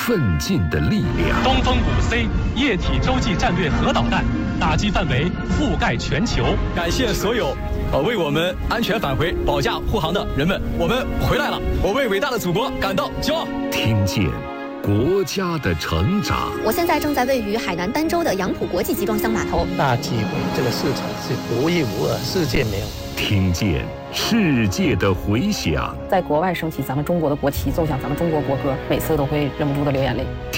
奋进的力量。 东风5C 液体洲际战略核导弹，打击范围覆盖全球。 感谢所有为我们安全返回、保驾护航的人们，我们回来了，我为伟大的祖国感到骄傲。 听见国家的成长。 我现在正在位于海南儋州的杨浦国际集装箱码头。 大机会，这个市场是独一无二，世界没有。 听见世界的回响， 在国外升起咱们中国的国旗，奏响咱们中国国歌，每次都会忍不住的流眼泪。